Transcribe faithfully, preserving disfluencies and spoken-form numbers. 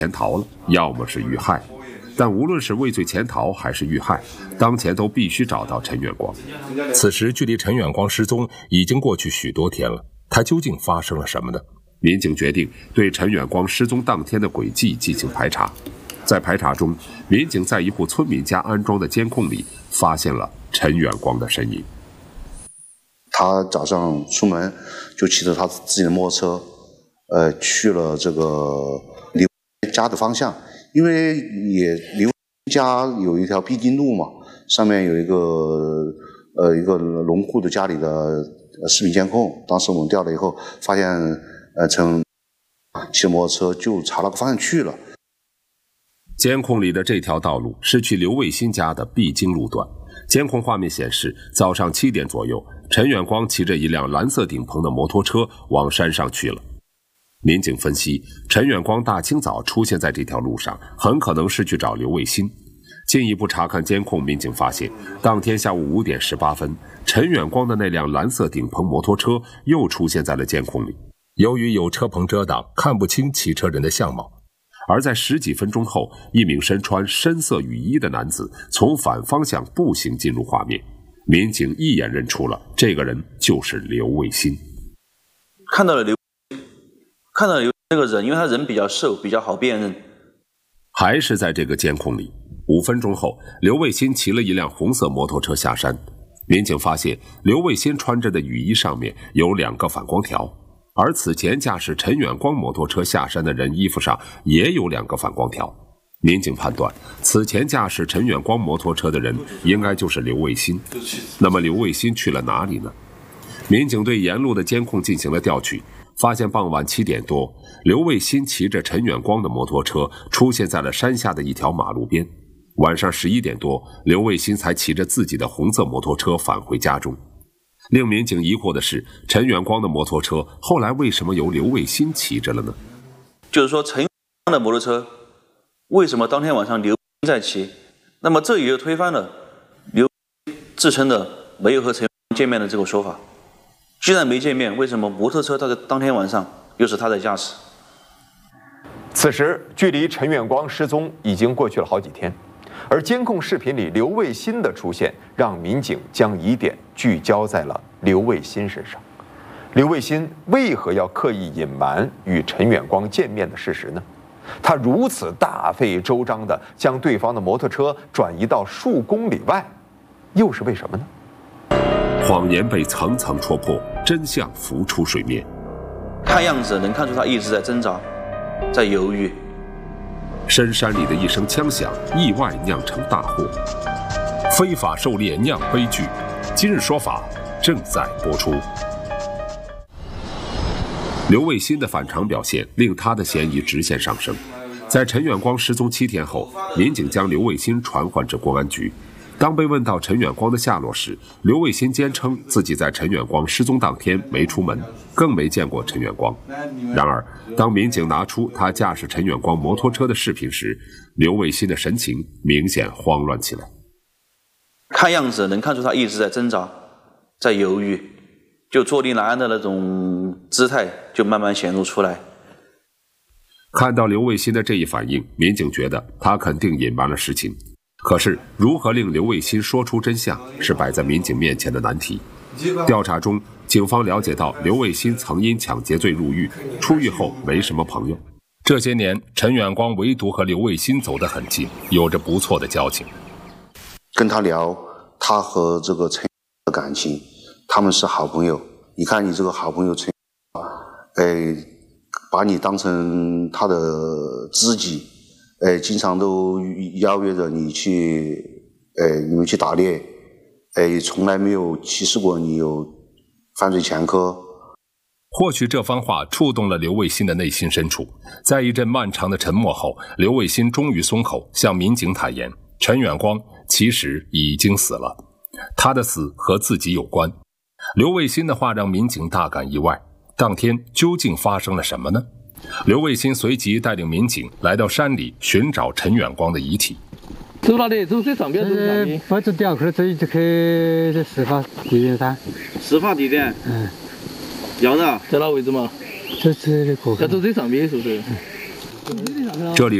潜逃了，要么是遇害。但无论是畏罪潜逃还是遇害，当前都必须找到陈远光。此时距离陈远光失踪已经过去许多天了，他究竟发生了什么呢？民警决定对陈远光失踪当天的轨迹进行排查。在排查中，民警在一户村民家安装的监控里发现了陈远光的身影。 他早上出门就骑着他自己的摩托车，呃，去了这个刘家的方向，因为也刘家有一条必经路嘛，上面有一个呃一个农户的家里的视频监控。当时我们调了以后，发现呃陈骑摩托车就朝那个方向去了。 监控里的这条道路是去刘卫新家的必经路段。监控画面显示，早上七点左右，陈远光骑着一辆蓝色顶棚的摩托车往山上去了。民警分析，陈远光大清早出现在这条路上，很可能是去找刘卫新。进一步查看监控，民警发现，当天下午五点十八分，陈远光的那辆蓝色顶棚摩托车又出现在了监控里。由于有车棚遮挡，看不清骑车人的相貌。而在十几分钟后，一名身穿深色雨衣的男子从反方向步行进入画面，民警一眼认出了这个人就是刘卫新。 看到了刘，看到了刘这个人，因为他人比较瘦，比较好辨认。 还是在这个监控里，五分钟后，刘卫新骑了一辆红色摩托车下山。民警发现，刘卫新穿着的雨衣上面有两个反光条。而此前驾驶陈远光摩托车下山的人衣服上也有两个反光条。民警判断，此前驾驶陈远光摩托车的人应该就是刘卫新。那么刘卫新去了哪里呢？民警对沿路的监控进行了调取，发现傍晚七点多，刘卫新骑着陈远光的摩托车出现在了山下的一条马路边。晚上十一点多，刘卫新才骑着自己的红色摩托车返回家中。令民警疑惑的是，陈远光的摩托车后来为什么由刘卫新骑着了呢？ 就是说，陈远光的摩托车为什么当天晚上刘在骑？那么这也就推翻了刘自称的没有和陈远光见面的这个说法。既然没见面，为什么摩托车到当天晚上又是他在驾驶？ 此时距离陈远光失踪已经过去了好几天。而监控视频里刘卫新的出现，让民警将疑点聚焦在了刘卫新身上。刘卫新为何要刻意隐瞒与陈远光见面的事实呢？他如此大费周章地将对方的摩托车转移到数公里外，又是为什么呢？ 谎言被层层戳破，真相浮出水面。 看样子能看出他一直在挣扎，在犹豫。 深山里的一声枪响，意外酿成大祸，非法狩猎酿悲剧。今日说法正在播出。刘卫新的反常表现令他的嫌疑直线上升。在陈远光失踪七天后，民警将刘卫新传唤至公安局。当被问到陈远光的下落时，刘卫新坚称自己在陈远光失踪当天没出门，更没见过陈远光。然而，当民警拿出他驾驶陈远光摩托车的视频时，刘卫新的神情明显慌乱起来。 看样子能看出他一直在挣扎，在犹豫，就坐立难安的那种姿态就慢慢显露出来。 看到刘卫新的这一反应，民警觉得他肯定隐瞒了实情。可是，如何令刘卫新说出真相，是摆在民警面前的难题。调查中，警方了解到刘卫新曾因抢劫罪入狱，出狱后没什么朋友。这些年，陈远光唯独和刘卫新走得很近，有着不错的交情。 跟他聊他和这个陈的感情，他们是好朋友。你看你这个好朋友陈，哎，把你当成他的知己。哎，经常都邀约着你去，哎，你们去打猎，哎，从来没有提示过你有犯罪前科。 或许这番话触动了刘卫新的内心深处，在一阵漫长的沉默后，刘卫新终于松口，向民警坦言，陈远光其实已经死了，他的死和自己有关。刘卫新的话让民警大感意外，当天究竟发生了什么呢？刘卫新随即带领民警来到山里寻找陈远光的遗体。 走哪里？走最上边，走哪里？把这掉去，这就去这事发地点噻。 事发地点？嗯。要的，在哪位置嘛？ 这是这个。 要走最上边是不是？ 这里